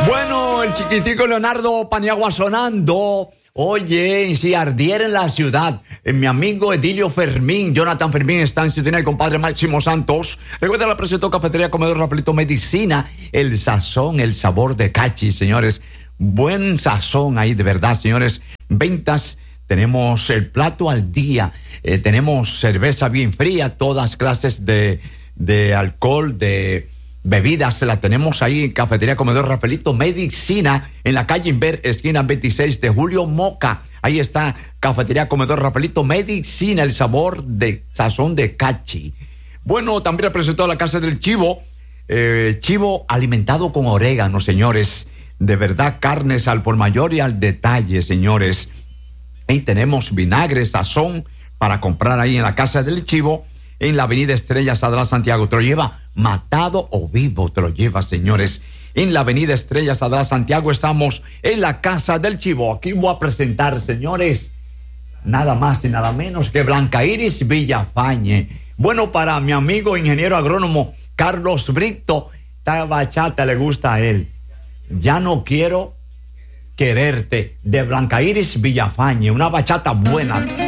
Bueno, el chiquitico Leonardo Paniagua sonando. Oye, si ardiera en la ciudad, mi amigo Edilio Fermín, Jonathan Fermín está en sintonía, el compadre Máximo Santos. Recuerda, la presentó Cafetería Comedor Rafaelito Medicina, el sazón, el sabor de Cachi, señores. Buen sazón ahí, de verdad, señores. Ventas, tenemos el plato al día, tenemos cerveza bien fría, todas clases de alcohol, de bebidas, la tenemos ahí en Cafetería Comedor Rafaelito Medicina, en la calle Inver, esquina 26 de Julio Moca. Ahí está Cafetería Comedor Rafaelito Medicina, el sabor de sazón de Cachi. Bueno, también presentó la Casa del Chivo, chivo alimentado con orégano, señores. De verdad, carnes al por mayor y al detalle, señores. Ahí tenemos vinagre, sazón para comprar ahí en la Casa del Chivo, en la avenida Estrellas Adrián Santiago. Te lo lleva matado o vivo, te lo lleva, señores. En la avenida Estrellas Adrián Santiago estamos en la Casa del Chivo. Aquí voy a presentar, señores, nada más y nada menos que Blanca Iris Villafañe. Bueno, para mi amigo ingeniero agrónomo Carlos Brito, esta bachata le gusta a él. Ya no quiero quererte, de Blanca Iris Villafañe, una bachata buena.